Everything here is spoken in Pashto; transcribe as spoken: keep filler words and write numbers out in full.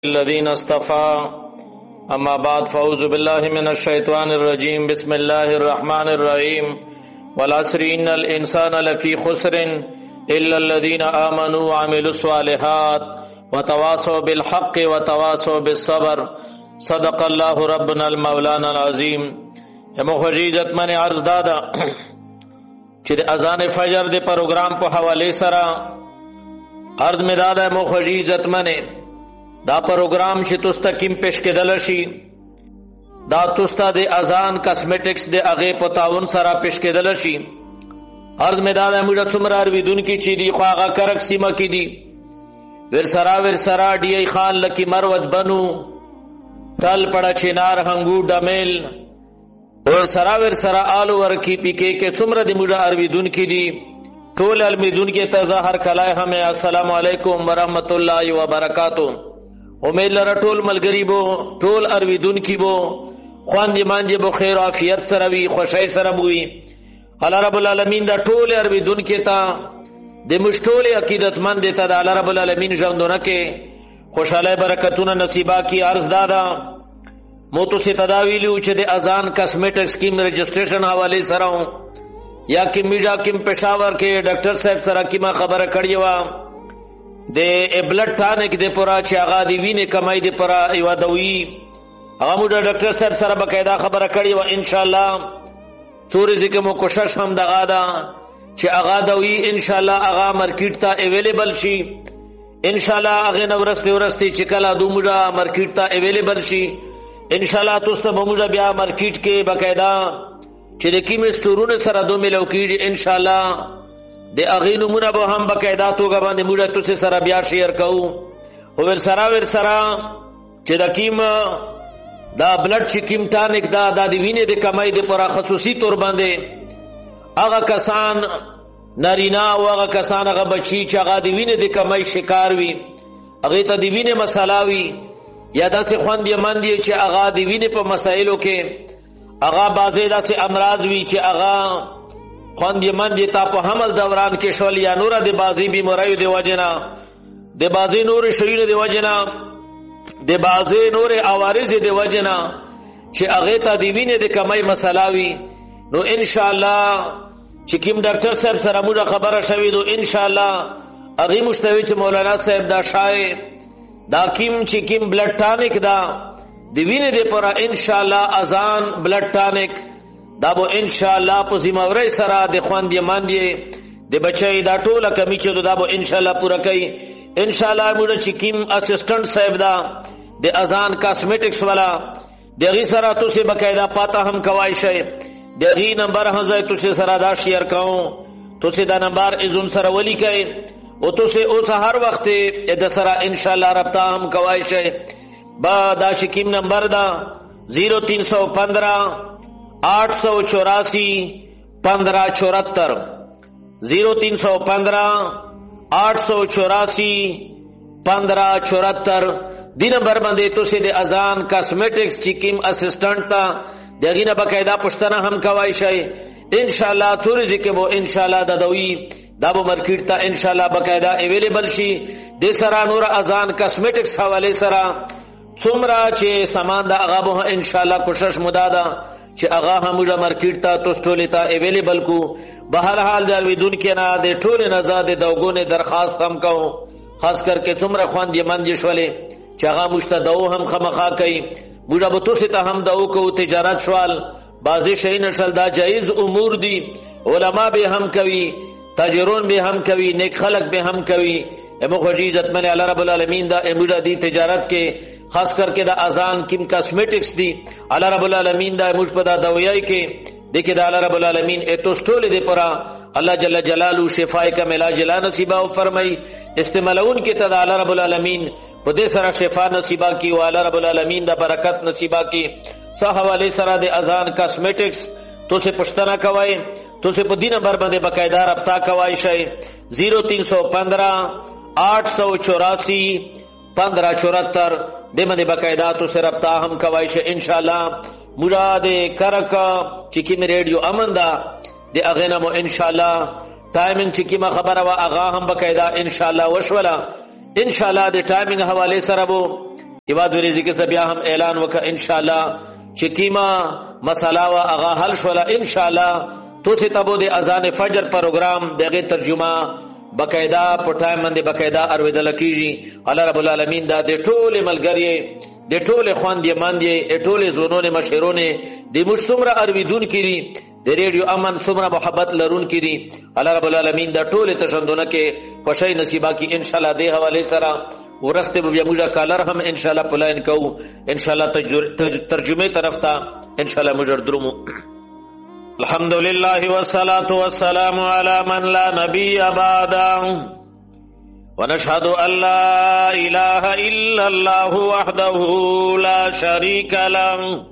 الذين اصطفى اما بعد فاعوذ بالله من الشيطان الرجيم بسم الله الرحمن الرحيم والعصر ان الانسان لفي خسر الا الذين امنوا وعملوا الصالحات وتواصوا بالحق وتواصوا بالصبر صدق الله ربنا المولانا العظیم. مخجیزت من عرض دادا چې اذان فجر دے پروگرام په حوالے سره عرض میں دادا مخجیزت من دا پروگرام چې تاسو کیم پیش کېدل شي دا تاسو د اذان کاسمیټکس د هغه په تعاون سره پیش کېدل شي. عرض می دا د موږ څومره ارویدون کی چې دی خو هغه کرک سیمه کې دی ورسرا ورسرا ډی ای خان لکی مروت بنو تل پړه چینار هنګو ډمیل ورسرا ورسرا آلو ورکی پی کې کې څومره د موږ ارویدون کی دی ټول ارویدون کې تظاهر کلای هم السلام علیکم ورحمت الله وبرکاتہ. امید لره ټول ملګری بو ټول ارویدون کی بو خواندې مانځي بو خیر او عافیت سره وي خوشای سره وي. الله رب العالمین دا ټول ارویدون کې تا د مشټول عقیدتمند ته د الله رب العالمین ژوندونه کې خوشاله برکتونه نصیبا کی. عرض دادا مو تو سے تداویلو چې د اذان کاسمیټکس کیم رجسٹریشن حواله سره یا کی میډا کیم پېښور کې ډاکټر صاحب سره کیما خبره کړی و د بلډ ټانک د پورا چې هغه دی وینې کمای دی پورا یو دوی هغه موږ ډاکټر صاحب سره بقاعده خبره کړی و ان شاء الله څوري ځکه مو کوشش هم دغه دا چې هغه دوی ان شاء الله هغه مارکیټ ته اویلیبل شي ان شاء الله هغه نورسته ورسته چې کله دومره مارکیټ ته اویلیبل شي ان شاء الله تاسو ته موږ بیا مارکیټ کې بقاعده چې د کیمې سٹورونو سره دوه ملو کېږي ان شاء الله د اغه نمونه به هم بقاعده توګه باندې موږ تاسو سره بیا شیر کوو. او ور سره ور سره چې د کیم دا بلډ چې کیم ټانک دا د وینې د کمای د پر خصوصي تور باندې هغه کسان نارینا او هغه کسان هغه بچی چې هغه د وینې د کمای شکار وي هغه ته د وینې مساله وي یا داسې خوند یې من دي چې هغه د وینې په مسایلو کې هغه بازي داسې امراض وي چې هغه خوند یې من دی تا په حمل دوران کې شول یا نور د بازی بیماریو دی وجنا د بازی نور شوینه دی وجنا د بازی نور عوارض دی وجنا چې هغه ته دی وینې د کمای مسلاوي نو ان شاء الله چې کیم ډاکټر صاحب سره موږ خبره شوې دو ان شاء الله هغه مشتوي چې مولانا صاحب دا شای دا کیم چې کیم بلډ ټانک دا دی وینې د پر ان شاء الله اذان بلډ ټانک دا بو ان شاء الله په زموږ سره د خواندې ماندې د بچي دا ټوله کمی چې دا بو ان شاء الله پورا کوي. ان شاء الله موږ چې کیم اسسټنټ صاحب دا د اذان کاسمیټکس والا دغه سره تاسو بقاعده پاته هم کوای شئ دغه نمبر هزار تاسو سره دا شیر کوم تاسو دا نمبر ایزون سره ولی کوي او تاسو اوس هر وخت د سره ان شاء الله رابطه هم کوای شئ. با دا چې کیم نمبر دا زیرو تین سو پندرہ آٹھ سو چوراسی پندرہ چورہتر زیرو تین سو پندرہ آٹھ سو چوراسی پندرہ چورہتر دی نمبر بندے تو سے دے اذان کاسمیٹکس چکیم اسسٹنٹ تا دیگینا بقاعدہ پشتنا ہم کوائی شای انشاءاللہ توری ذکر وہ انشاءاللہ دا دوی دا بو مارکیٹ تا انشاءاللہ بقاعدہ اویلیبل شی دے سرا نور اذان کاسمیٹکس حوالے سرا څومره چې سامان دا هغه به انشاءالله کوشش مدادا چې هغه همغه مارکیټ ته تاسو ټول ته اویلیبل کو. بهر حال دا ویدون کې نه د ټول نه زاد دوغونه درخواست هم کوم خاص کر کې څومره خوان دي من دي شولې چې هغه مشتدو هم خمخا کوي موږ به تاسو ته هم داو کو تجارت شوال بازي شي نشل دا جایز امور دي علما به هم کوي تاجرون به هم کوي نیک خلق به هم کوي. امو عزت من الله رب العالمین دا اموجا دی تجارت کې خاص کر کے دا اذان کیم کاسمیٹکس دی اللہ رب العالمین دا مجپدا دویائی کے دیکھے دا اللہ رب العالمین ایتو سٹول دے پرا اللہ جل جلالو شفائی کا ملا جلا نصیبہ فرمائی استعمالون کے تدا اللہ رب العالمین پدے سرا شفا نصیبہ کی و اللہ رب العالمین دا برکت نصیبہ کی. صحوالے سرا دے اذان کاسمیٹکس تو سے پشتنا کوائے تو سے پدی نمبر بندے بقاعدہ ربطہ کوائے شای زیرو تین سو پندرہ آٹھ سو چوراسی پندرہ چورہتر دے من بقاعدہ تو سے ربطہ ہم کوائش انشاءاللہ مراد کرک چکی میں ریڈیو امن دا دے اغینمو انشاءاللہ ٹائمنگ چکی ما خبر و اغا ہم بقاعدہ انشاءاللہ وشولا انشاءاللہ دے ٹائمنگ حوالے سره وو یواد وریزی کې بیا هم اعلان وکړه ان شاء الله چې کیما مساله وا اغا حل شولا ان شاء الله تو سي تبو د اذان فجر پروګرام دغه ترجمه بقاعده په ټایم باندې بقاعده ارویدل کیږي. الله رب العالمین دا د ټول ملګری د ټول خواندې ماندې د ټول زونونه مشرونه د مشتمره ارویدون کړي د ریډیو امن څومره محبت لرون کړي. الله رب العالمین دا ټول تشندونه کې خوشی نصیبا کی ان شاء الله د حواله سره ورسته بیا موږ کالر هم ان شاء الله پلاین کو ان شاء الله ترجمه طرف ته ان شاء الله مجر درمو. الحمد لله والصلاة والسلام على من لا نبي بعده ونشهد أن لا إله إلا الله وحده لا شريك له